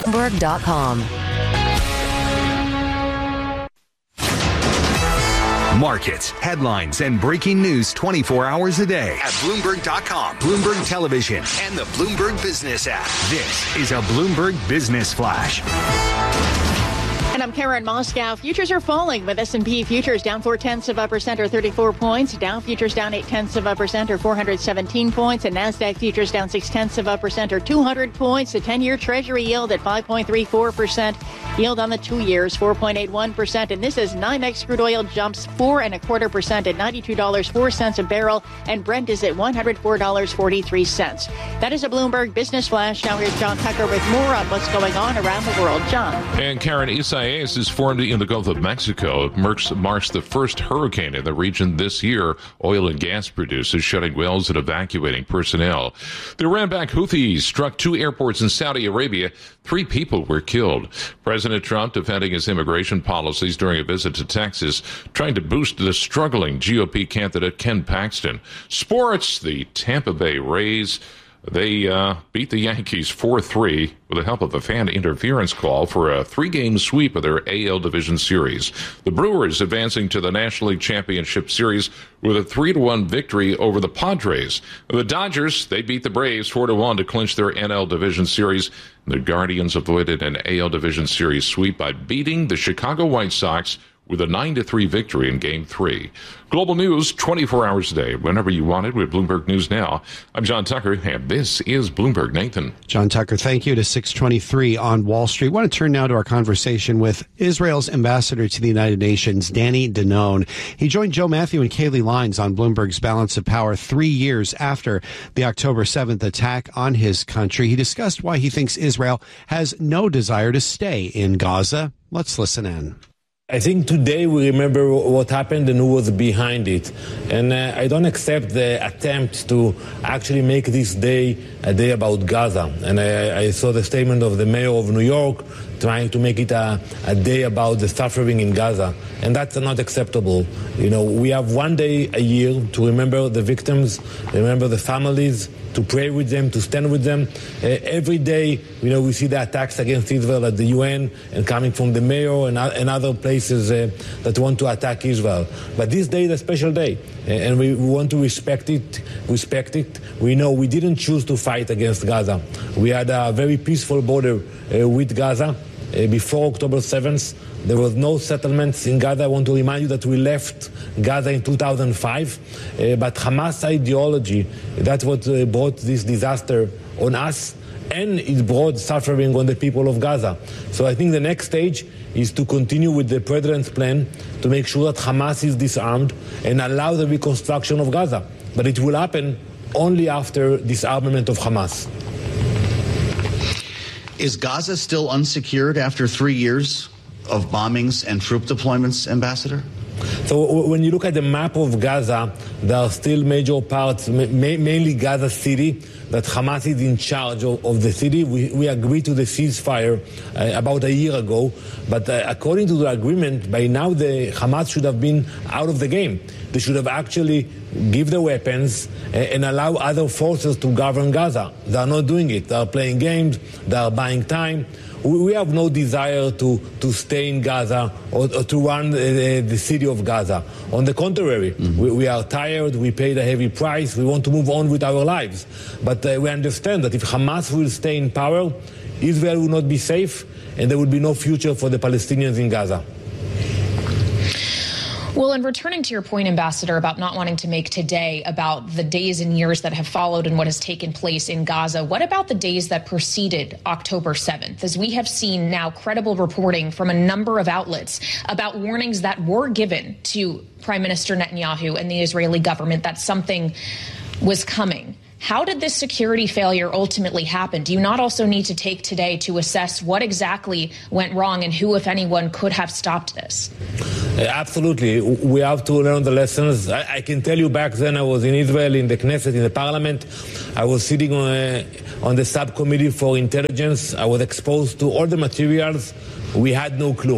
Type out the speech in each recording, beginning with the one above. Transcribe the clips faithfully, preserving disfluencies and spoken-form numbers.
Bloomberg dot com. Markets, headlines, and breaking news twenty-four hours a day at Bloomberg dot com, Bloomberg Television, and the Bloomberg Business app. This is a Bloomberg Business Flash. And I'm Karen Moscow. Futures are falling with S and P futures down four tenths of a percent or thirty-four points. Dow futures down eight tenths of a percent or four hundred seventeen points. And NASDAQ futures down six tenths of a percent or two hundred points. The ten-year Treasury yield at five point three four percent. Yield on the two years, four point eight one percent. And this is NYMEX crude oil jumps four and a quarter percent at ninety-two dollars and four cents a barrel. And Brent is at one hundred four dollars and forty-three cents. That is a Bloomberg Business Flash. Now here's John Tucker with more on what's going on around the world. John. And Karen, Isaias is formed in the Gulf of Mexico. It marks, marks the first hurricane in the region this year. Oil and gas producers shutting wells and evacuating personnel. The Iran-backed Houthis struck two airports in Saudi Arabia. Three people were killed. President Trump defending his immigration policies during a visit to Texas, trying to boost the struggling G O P candidate Ken Paxton. Sports, the Tampa Bay Rays, they uh, beat the Yankees four three with the help of a fan interference call for a three-game sweep of their A L Division Series. The Brewers advancing to the National League Championship Series with a three to one victory over the Padres. The Dodgers, they beat the Braves four to one to clinch their N L Division Series. The Guardians avoided an A L Division Series sweep by beating the Chicago White Sox with a nine to three victory in Game three. Global news twenty-four hours a day, whenever you want it, with Bloomberg News Now. I'm John Tucker, and this is Bloomberg. Nathan. John Tucker, thank you to six twenty-three on Wall Street. I want to turn now to our conversation with Israel's ambassador to the United Nations, Danny Danon. He joined Joe Matthew and Kayleigh Lines on Bloomberg's Balance of Power three years after the October seventh attack on his country. He discussed why he thinks Israel has no desire to stay in Gaza. Let's listen in. I think today we remember what happened and who was behind it. And uh, I don't accept the attempt to actually make this day a day about Gaza. And I, I saw the statement of the mayor of New York trying to make it a, a day about the suffering in Gaza. And that's not acceptable. You know, we have one day a year to remember the victims, remember the families, to pray with them, to stand with them. Uh, every day, you know, we see the attacks against Israel at the U N and coming from the mayor and, and other places uh, that want to attack Israel. But this day is a special day, uh, and we, we want to respect it, respect it. We know we didn't choose to fight against Gaza. We had a very peaceful border uh, with Gaza uh, before October seventh. There was no settlements in Gaza. I want to remind you that we left Gaza in two thousand five. Uh, but Hamas ideology, that's what uh, brought this disaster on us, and it brought suffering on the people of Gaza. So I think the next stage is to continue with the president's plan to make sure that Hamas is disarmed and allow the reconstruction of Gaza. But it will happen only after disarmament of Hamas. Is Gaza still unsecured after three years of bombings and troop deployments, Ambassador? So when you look at the map of Gaza, there are still major parts, ma- mainly Gaza City, that Hamas is in charge of, of the city. We, we agreed to the ceasefire uh, about a year ago, but uh, according to the agreement, by now the Hamas should have been out of the game. They should have actually give the weapons uh, and allow other forces to govern Gaza. They are not doing it. They are playing games. They are buying time. We have no desire to, to stay in Gaza or, or to run the, the city of Gaza. On the contrary, mm-hmm. we, we are tired, we paid a heavy price, we want to move on with our lives. But uh, we understand that if Hamas will stay in power, Israel will not be safe and there will be no future for the Palestinians in Gaza. Well, and returning to your point, Ambassador, about not wanting to make today about the days and years that have followed and what has taken place in Gaza, what about the days that preceded October seventh? As we have seen now credible reporting from a number of outlets about warnings that were given to Prime Minister Netanyahu and the Israeli government that something was coming. How did this security failure ultimately happen? Do you not also need to take today to assess what exactly went wrong and who, if anyone, could have stopped this? Absolutely. We have to learn the lessons. I, I can tell you back then I was in Israel, in the Knesset, in the parliament. I was sitting on, a, on the subcommittee for intelligence. I was exposed to all the materials. We had no clue.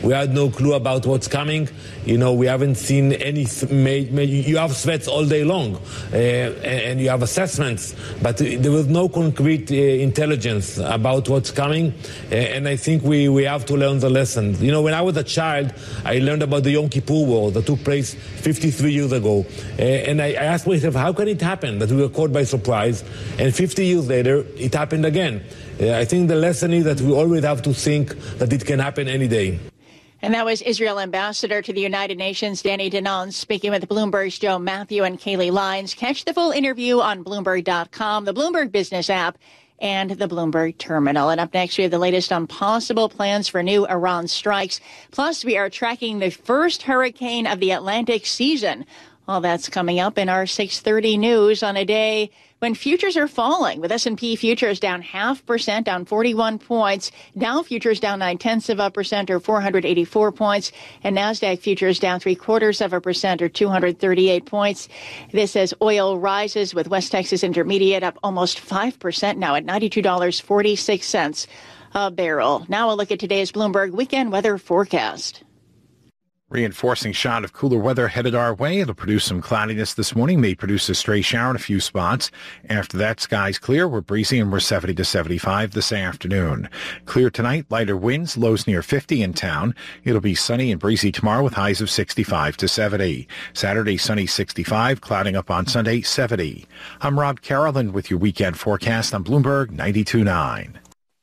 We had no clue about what's coming. You know, we haven't seen any, you have threats all day long, uh, and you have assessments, but there was no concrete uh, intelligence about what's coming, and I think we, we have to learn the lesson. You know, when I was a child, I learned about the Yom Kippur War that took place fifty-three years ago, uh, and I, I asked myself, how can it happen that we were caught by surprise, and fifty years later, it happened again. Uh, I think the lesson is that we always have to think that it can happen any day. And that was Israel Ambassador to the United Nations, Danny Danon, speaking with Bloomberg's Joe Matthew and Kaylee Lines. Catch the full interview on Bloomberg dot com, the Bloomberg Business app, and the Bloomberg Terminal. And up next, we have the latest on possible plans for new Iran strikes. Plus, we are tracking the first hurricane of the Atlantic season. All that's coming up in our six thirty news on a day when futures are falling, with S and P futures down half percent, down forty-one points. Dow futures down nine tenths of a percent, or four hundred eighty-four points. And NASDAQ futures down three quarters of a percent, or two hundred thirty-eight points. This as oil rises, with West Texas Intermediate up almost five percent now at ninety-two dollars and forty-six cents a barrel. Now a look at today's Bloomberg weekend weather forecast. Reinforcing shot of cooler weather headed our way. It'll produce some cloudiness this morning, may produce a stray shower in a few spots. After that, skies clear. We're breezy and we're seventy to seventy-five this afternoon. Clear tonight, lighter winds, lows near fifty in town. It'll be sunny and breezy tomorrow with highs of sixty-five to seventy. Saturday, sunny sixty-five, clouding up on Sunday, seventy. I'm Rob Carolyn with your weekend forecast on Bloomberg ninety-two point nine.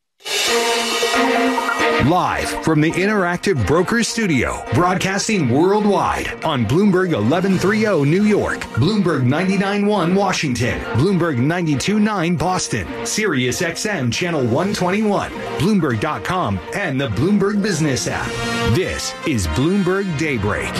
Live from the Interactive Brokers Studio, broadcasting worldwide on Bloomberg eleven thirty New York, Bloomberg ninety-nine point one Washington, Bloomberg ninety-two point nine Boston, Sirius X M Channel one twenty-one, Bloomberg dot com, and the Bloomberg Business app. This is Bloomberg Daybreak.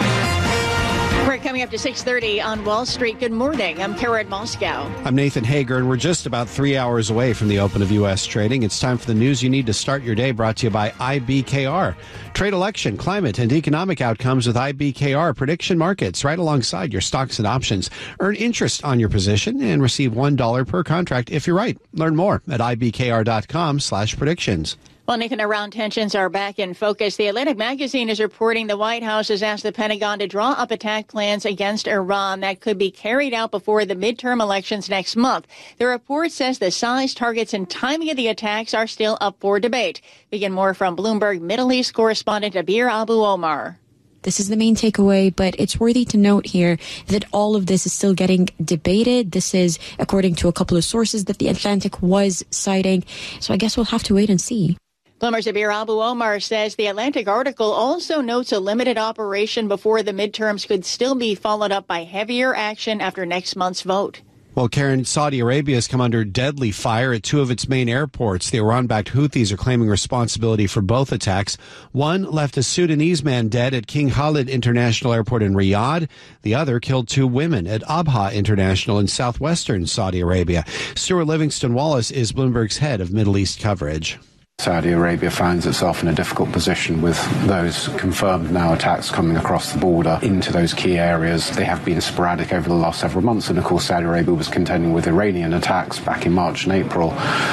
We're coming up to six thirty on Wall Street. Good morning. I'm Karen Moscow. I'm Nathan Hager, and we're just about three hours away from the open of U S trading. It's time for the news you need to start your day, brought to you by I B K R. Trade election, climate, and economic outcomes with I B K R prediction markets right alongside your stocks and options. Earn interest on your position and receive one dollar per contract if you're right. Learn more at I B K R dot com slash predictions. Well, Nathan, Iran tensions are back in focus. The Atlantic magazine is reporting the White House has asked the Pentagon to draw up attack plans against Iran that could be carried out before the midterm elections next month. The report says the size, targets, and timing of the attacks are still up for debate. We get more from Bloomberg Middle East correspondent Abir Abu Omar. This is the main takeaway, but it's worthy to note here that all of this is still getting debated. This is according to a couple of sources that the Atlantic was citing. So I guess we'll have to wait and see. Bloomberg's Abir Abu Omar says the Atlantic article also notes a limited operation before the midterms could still be followed up by heavier action after next month's vote. Well, Karen, Saudi Arabia has come under deadly fire at two of its main airports. The Iran-backed Houthis are claiming responsibility for both attacks. One left a Sudanese man dead at King Khalid International Airport in Riyadh. The other killed two women at Abha International in southwestern Saudi Arabia. Stuart Livingston Wallace is Bloomberg's head of Middle East coverage. Saudi Arabia finds itself in a difficult position with those confirmed now attacks coming across the border into those key areas. They have been sporadic over the last several months, and of course Saudi Arabia was contending with Iranian attacks back in March and April.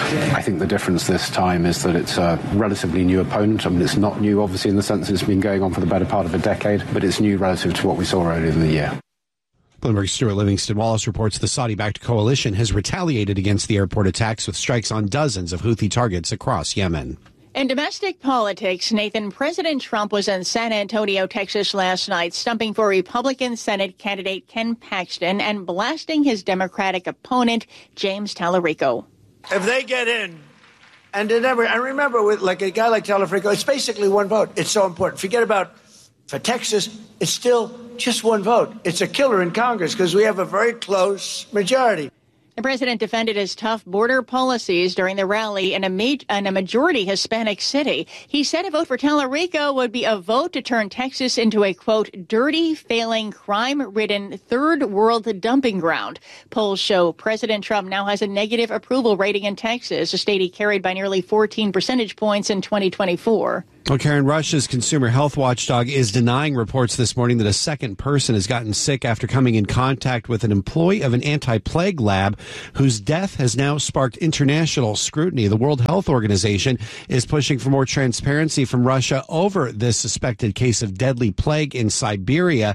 I think the difference this time is that it's a relatively new opponent. I mean, it's not new, obviously, in the sense that it's been going on for the better part of a decade, but it's new relative to what we saw earlier in the year. Bloomberg's Stuart Livingston Wallace reports the Saudi-backed coalition has retaliated against the airport attacks with strikes on dozens of Houthi targets across Yemen. In domestic politics, Nathan, President Trump was in San Antonio, Texas last night, stumping for Republican Senate candidate Ken Paxton and blasting his Democratic opponent, James Tallarico. If they get in, and they never, and remember, with like a guy like Tallarico, it's basically one vote. It's so important. Forget about, for Texas, it's still just one vote. It's a killer in Congress because we have a very close majority. The president defended his tough border policies during the rally in a, ma- in a majority Hispanic city. He said a vote for Tallarico would be a vote to turn Texas into a, quote, dirty, failing, crime-ridden third world dumping ground. Polls show President Trump now has a negative approval rating in Texas, a state he carried by nearly fourteen percentage points in twenty twenty-four. Well, Karen, Russia's consumer health watchdog is denying reports this morning that a second person has gotten sick after coming in contact with an employee of an anti-plague lab whose death has now sparked international scrutiny. The World Health Organization is pushing for more transparency from Russia over this suspected case of deadly plague in Siberia.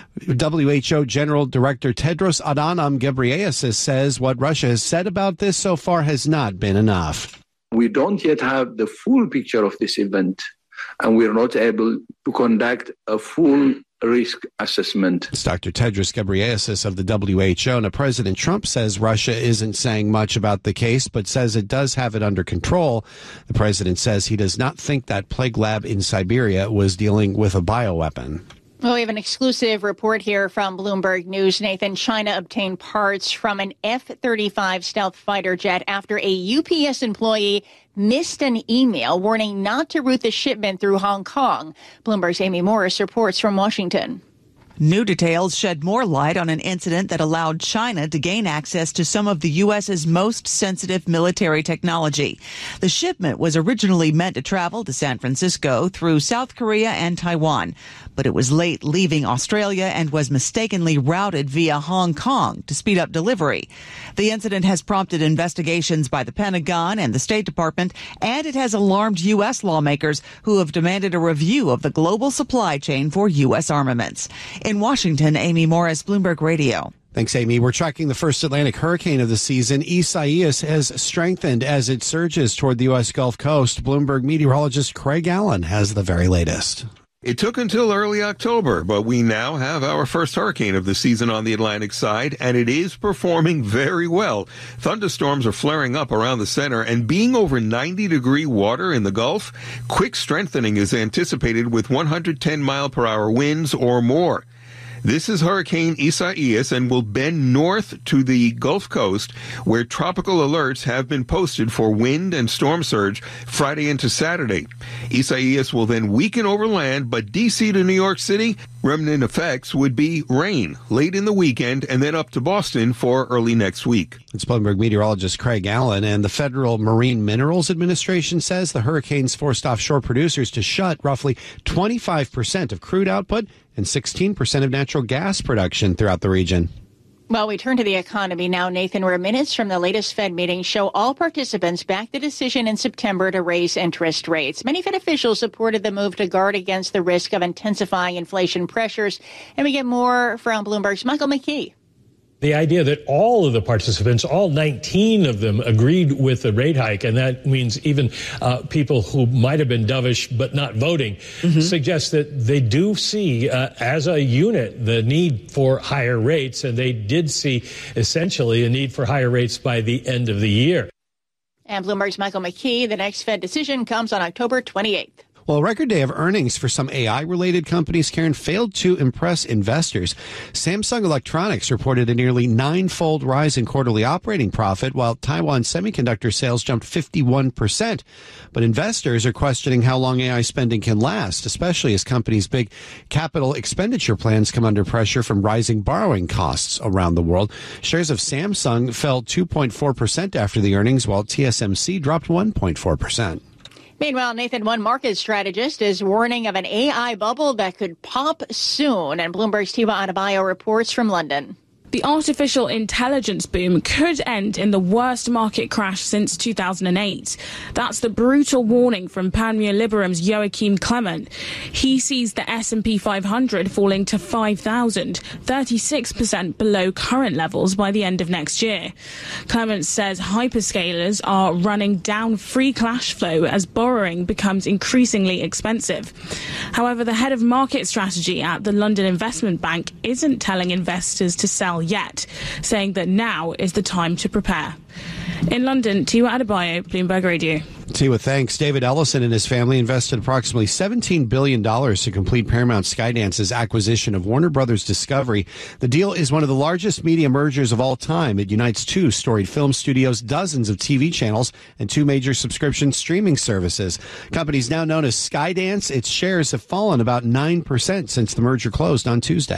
W H O General Director Tedros Adhanom Ghebreyesus says what Russia has said about this so far has not been enough. We don't yet have the full picture of this event, and we're not able to conduct a full risk assessment. It's Doctor Tedros Ghebreyesus of the W H O. Now, President Trump says Russia isn't saying much about the case, but says it does have it under control. The president says he does not think that plague lab in Siberia was dealing with a bioweapon. Well, we have an exclusive report here from Bloomberg News. Nathan, China obtained parts from an F thirty-five stealth fighter jet after a U P S employee missed an email warning not to route the shipment through Hong Kong. Bloomberg's Amy Morris reports from Washington. New details shed more light on an incident that allowed China to gain access to some of the U S's most sensitive military technology. The shipment was originally meant to travel to San Francisco through South Korea and Taiwan, but it was late leaving Australia and was mistakenly routed via Hong Kong to speed up delivery. The incident has prompted investigations by the Pentagon and the State Department, and it has alarmed U S lawmakers who have demanded a review of the global supply chain for U S armaments. In Washington, Amy Morris, Bloomberg Radio. Thanks, Amy. We're tracking the first Atlantic hurricane of the season. Isaias has strengthened as it surges toward the U S Gulf Coast. Bloomberg meteorologist Craig Allen has the very latest. It took until early October, but we now have our first hurricane of the season on the Atlantic side, and it is performing very well. Thunderstorms are flaring up around the center, and being over ninety degree water in the Gulf, quick strengthening is anticipated with one hundred ten mile per hour winds or more. This is Hurricane Isaias and will bend north to the Gulf Coast, where tropical alerts have been posted for wind and storm surge Friday into Saturday. Isaias will then weaken over land, but D C to New York City, remnant effects would be rain late in the weekend and then up to Boston for early next week. It's Bloomberg meteorologist Craig Allen, and the Federal Marine Minerals Administration says the hurricanes forced offshore producers to shut roughly twenty-five percent of crude output and sixteen percent of natural gas production throughout the region. Well, we turn to the economy now, Nathan, where minutes from the latest Fed meeting show all participants backed the decision in September to raise interest rates. Many Fed officials supported the move to guard against the risk of intensifying inflation pressures. And we get more from Bloomberg's Michael McKee. The idea that all of the participants, all nineteen of them, agreed with the rate hike, and that means even uh, people who might have been dovish but not voting, mm-hmm. suggests that they do see, uh, as a unit, the need for higher rates, and they did see essentially a need for higher rates by the end of the year. And Bloomberg's Michael McKee, the next Fed decision comes on October twenty-eighth. Well, a record day of earnings for some A I-related companies, Karen, failed to impress investors. Samsung Electronics reported a nearly nine-fold rise in quarterly operating profit, while Taiwan semiconductor sales jumped fifty-one percent. But investors are questioning how long A I spending can last, especially as companies' big capital expenditure plans come under pressure from rising borrowing costs around the world. Shares of Samsung fell two point four percent after the earnings, while T S M C dropped one point four percent. Meanwhile, Nathan, one market strategist is warning of an A I bubble that could pop soon. And Bloomberg's Tiwa Adebayo reports from London. The artificial intelligence boom could end in the worst market crash since two thousand eight. That's the brutal warning from Panmure Liberum's Joachim Clement. He sees the S and P five hundred falling to five thousand, thirty-six percent below current levels by the end of next year. Clement says hyperscalers are running down free cash flow as borrowing becomes increasingly expensive. However, the head of market strategy at the London Investment Bank isn't telling investors to sell yet, saying that now is the time to prepare. In London, Tiwa Adebayo, Bloomberg Radio. Tiwa, thanks. David Ellison and his family invested approximately seventeen billion dollars to complete Paramount Skydance's acquisition of Warner Brothers Discovery. The deal is one of the largest media mergers of all time. It unites two storied film studios, dozens of T V channels, and two major subscription streaming services. Company's now known as Skydance. Its shares have fallen about nine percent since the merger closed on Tuesday.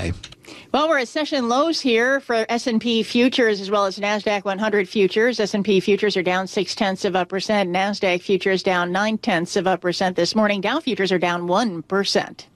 Well, we're at session lows here for S and P futures as well as NASDAQ one hundred futures. S and P futures are down six tenths of a percent. NASDAQ futures down nine tenths of a percent this morning. Dow futures are down one percent.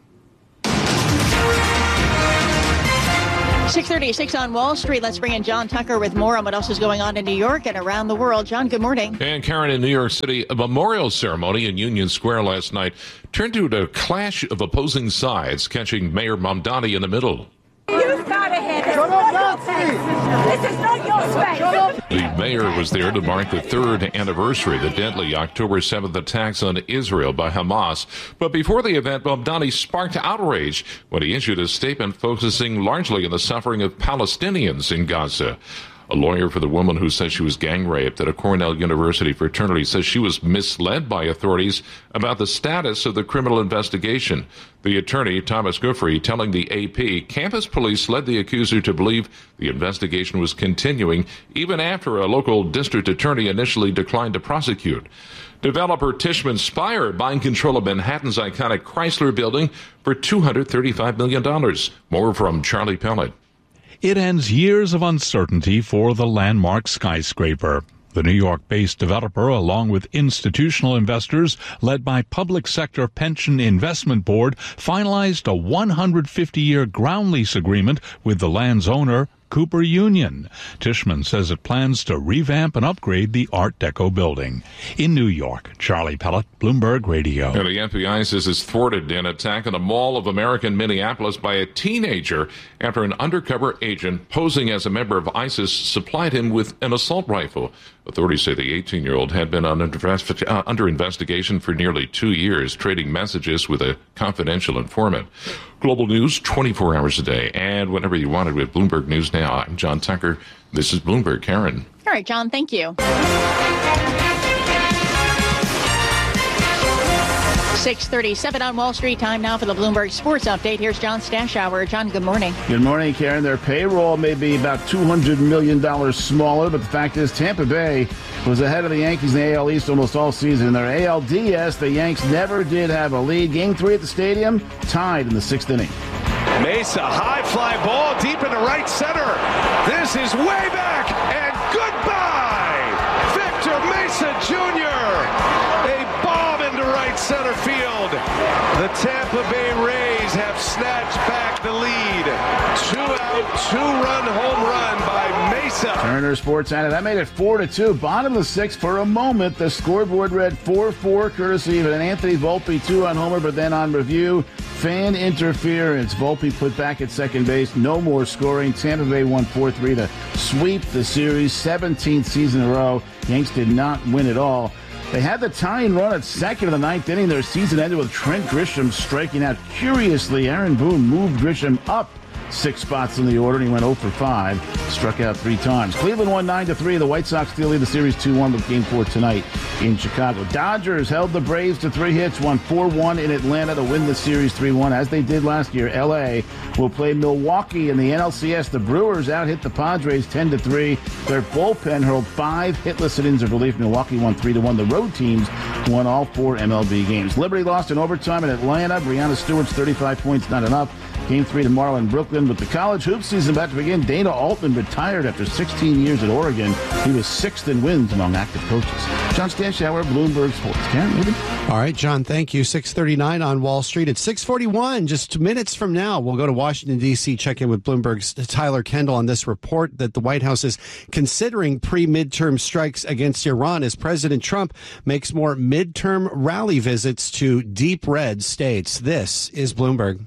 six thirty-six on Wall Street. Let's bring in John Tucker with more on what else is going on in New York and around the world. John, good morning. And Karen, in New York City, a memorial ceremony in Union Square last night turned into a clash of opposing sides, catching Mayor Mamdani in the middle. You've got to have it. This is not your space. The mayor was there to mark the third anniversary of the deadly October seventh attacks on Israel by Hamas. But before the event, Mamdani sparked outrage when he issued a statement focusing largely on the suffering of Palestinians in Gaza. A lawyer for the woman who says she was gang raped at a Cornell University fraternity says she was misled by authorities about the status of the criminal investigation. The attorney, Thomas Guffrey, telling the A P, campus police led the accuser to believe the investigation was continuing even after a local district attorney initially declined to prosecute. Developer Tishman Speyer buying control of Manhattan's iconic Chrysler building for two hundred thirty-five million dollars. More from Charlie Pellet. It ends years of uncertainty for the landmark skyscraper. The New York-based developer, along with institutional investors led by Public Sector Pension Investment Board, finalized a one hundred fifty year ground lease agreement with the land's owner, Cooper Union. Tishman says it plans to revamp and upgrade the Art Deco building. In New York, Charlie Pellet, Bloomberg Radio. And the F B I says it's thwarted an attack on a Mall of American Minneapolis by a teenager after an undercover agent posing as a member of ISIS supplied him with an assault rifle. Authorities say the eighteen-year-old had been under, investi- uh, under investigation for nearly two years, trading messages with a confidential informant. Global news twenty-four hours a day and whenever you want it with Bloomberg News Now. I'm John Tucker. This is Bloomberg. Karen. All right, John, thank you. six thirty-seven on Wall Street. Time now for the Bloomberg Sports Update. Here's John Stashower. John, good morning. Good morning, Karen. Their payroll may be about two hundred million dollars smaller, but the fact is Tampa Bay was ahead of the Yankees in the A L East almost all season. In their A L D S, the Yanks never did have a lead. Game three at the stadium, tied in the sixth inning. Mesa, high fly ball deep into right center. This is way back, and goodbye! Victor Mesa Junior A bomb into right center field. The Tampa Bay Rays have snatched back the lead. Two-out, two-run home run by Mesa. Turner Sports Center. That made it four to two. Bottom of the sixth for a moment. The scoreboard read four four, courtesy of an Anthony Volpe two-on homer, but then on review, fan interference. Volpe put back at second base. No more scoring. Tampa Bay won four three to sweep the series. seventeenth season in a row. Yanks did not win at all. They had the tying run at second of the ninth inning. Their season ended with Trent Grisham striking out. Curiously, Aaron Boone moved Grisham up six spots in the order, and he went oh for five. Struck out three times. Cleveland won nine to three. The White Sox still lead the series two one with game four tonight in Chicago. Dodgers held the Braves to three hits, won four one in Atlanta to win the series three one, as they did last year. L A will play Milwaukee in the N L C S. The Brewers out-hit the Padres ten to three. Their bullpen hurled five hitless innings of relief. Milwaukee won three to one. The road teams won all four M L B games. Liberty lost in overtime in Atlanta. Breanna Stewart's thirty-five points, not enough. Game three tomorrow in Brooklyn. With the college hoop season about to begin, Dana Altman retired after sixteen years at Oregon. He was sixth in wins among active coaches. John Stashower, Bloomberg Sports. Karen, maybe? All right, John, thank you. six thirty-nine on Wall Street. At six forty-one, just minutes from now, we'll go to Washington, D C, check in with Bloomberg's Tyler Kendall on this report that the White House is considering pre-midterm strikes against Iran as President Trump makes more midterm rally visits to deep red states. This is Bloomberg.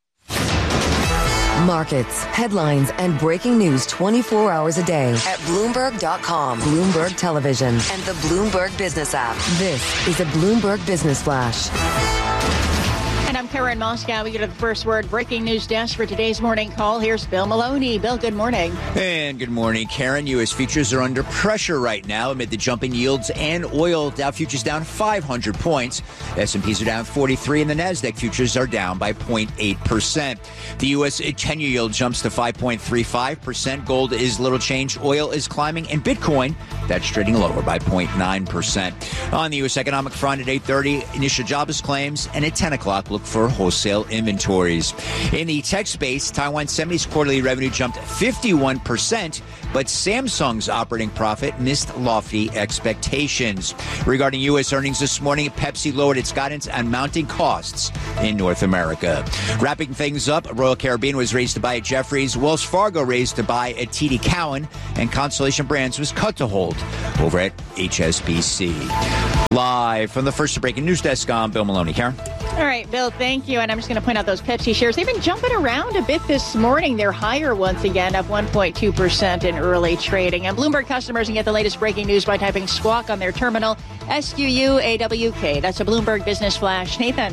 Markets, headlines, and breaking news twenty-four hours a day at Bloomberg dot com, Bloomberg Television, and the Bloomberg Business app. This is a Bloomberg Business Flash. And I'm Karen Moscow. We go to the first word breaking news desk for today's morning call. Here's Bill Maloney. Bill, good morning. And good morning, Karen. U S futures are under pressure right now amid the jumping yields and oil. Dow futures down five hundred points. S and P's are down forty-three, and the NASDAQ futures are down by zero point eight percent. The U S ten-year yield jumps to five point three five percent. Gold is little change. Oil is climbing. And Bitcoin, that's trading lower by zero point nine percent. On the U S economic front at eight thirty, initial jobless claims. And at ten o'clock, we'll outlook for wholesale inventories. In the tech space, Taiwan Semi's quarterly revenue jumped fifty-one percent, but Samsung's operating profit missed lofty expectations. Regarding U S earnings this morning, Pepsi lowered its guidance on mounting costs in North America. Wrapping things up, Royal Caribbean was raised to buy at Jefferies, Wells Fargo raised to buy at T D Cowen, and Constellation Brands was cut to hold over at H S B C. Live from the First Breaking News Desk, I'm Bill Maloney. Karen? All right, Bill, thank you. And I'm just going to point out those Pepsi shares. They've been jumping around a bit this morning. They're higher once again, up one point two percent in early trading. And Bloomberg customers can get the latest breaking news by typing squawk on their terminal, S Q U A W K. That's a Bloomberg Business Flash. Nathan.